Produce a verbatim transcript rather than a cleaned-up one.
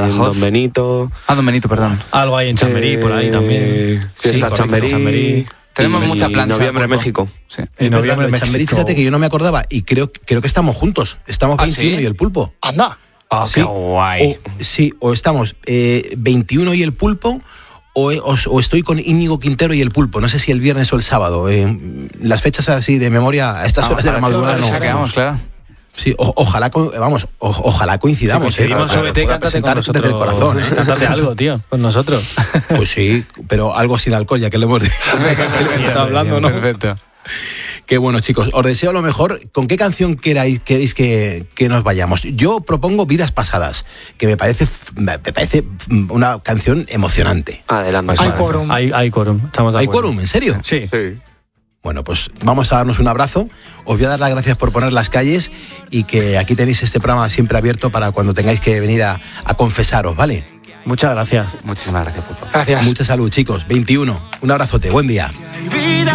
Badajoz. Don Benito. Ah, Don Benito, perdón. Algo hay en Chamberí, eh, por ahí también. Sí, está Chamberí. Chamberí. Tenemos y, mucha plancha. En noviembre, México. Sí. En noviembre, en Chamberí, fíjate que yo no me acordaba y creo, creo que estamos juntos. Estamos ¿Ah, veintiuno sí? y el pulpo. Anda. Oh, Sí. qué guay. O, sí, o estamos eh, veintiuno y el pulpo, o, o, o estoy con Íñigo Quintero y el pulpo. No sé si el viernes o el sábado. Eh, las fechas así de memoria a estas Vamos, horas de la para madrugada echar, no. saqueamos, claro. Sí, o, ojalá, co- vamos, o, ojalá coincidamos. Si coincidimos, eh, para- súbete y para cántate con presentar nosotros. desde el corazón. ¿eh? Cántate algo, tío, con nosotros. Pues sí, pero algo sin alcohol, ya que le hemos dicho. Sí, Está hablando, ¿no? Perfecto. Qué bueno, chicos. Os deseo lo mejor. ¿Con qué canción queráis, queréis que, que nos vayamos? Yo propongo Vidas Pasadas, que me parece, me parece una canción emocionante. Adelante. Hay quórum. Hay, hay quórum, estamos de ¿Hay acuerdo. quórum? ¿En serio? Sí. Sí. Bueno, pues vamos a darnos un abrazo. Os voy a dar las gracias por poner las calles y que aquí tenéis este programa siempre abierto para cuando tengáis que venir a, a confesaros, ¿vale? Muchas gracias. Muchísimas gracias, Pulpo. Gracias. Mucha salud, chicos. veintiuno. Un abrazote. Buen día.